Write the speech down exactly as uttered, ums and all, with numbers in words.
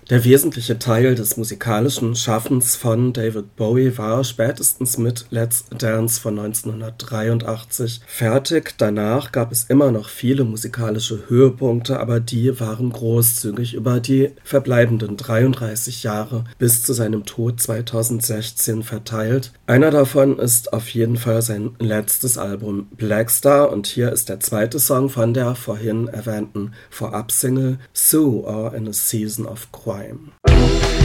Der wesentliche Teil des musikalischen Schaffens von David Bowie war spätestens mit Let's Dance von neunzehnhundertdreiundachtzig fertig. Danach gab es immer noch viele musikalische Höhepunkte, aber die waren großzügig über die verbleibenden dreiunddreißig Jahre bis zu seinem Tod zweitausendsechzehn verteilt. Einer davon ist auf jeden Fall sein letztes Album Blackstar und hier ist der zweite Song von der vorhin erwähnten Vorab-Single Sue or in a Season of Crime.